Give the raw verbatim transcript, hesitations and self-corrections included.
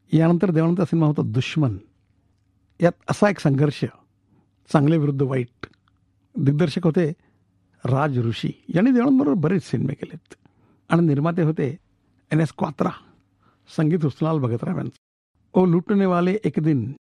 यानंतर देवानंदचा सिनेमा होता दुश्मन. यात असा एक संघर्ष, चांगले विरुद्ध वाईट. दिग्दर्शक होते राज ऋषी. यांनी देवानंदबरोबर बरेच सिनेमे केलेत. आणि निर्माते होते एन एस क्वात्रा. संगीत हुसनाल भगतराव यांचं. ओ लुटने वाले एक दिन